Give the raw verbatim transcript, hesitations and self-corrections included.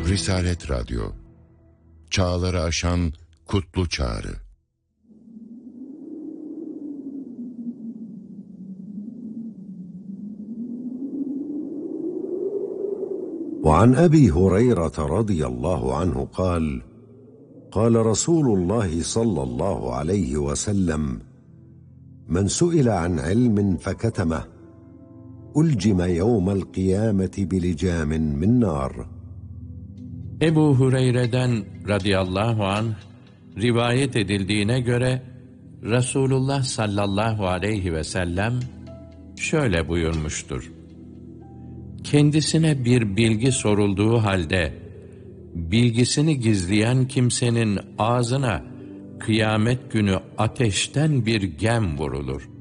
Risalet Radyo, çağları aşan kutlu çağrı. وعن أبي هريرة رضي الله عنه قال قال رسول الله صلى الله عليه وسلم من سئل عن علم فكتمه ألجم يوم القيامة بلجام من نار. Ebu Hureyre'den radıyallahu anh rivayet edildiğine göre Resulullah sallallahu aleyhi ve sellem şöyle buyurmuştur: kendisine bir bilgi sorulduğu halde bilgisini gizleyen kimsenin ağzına kıyamet günü ateşten bir gem vurulur.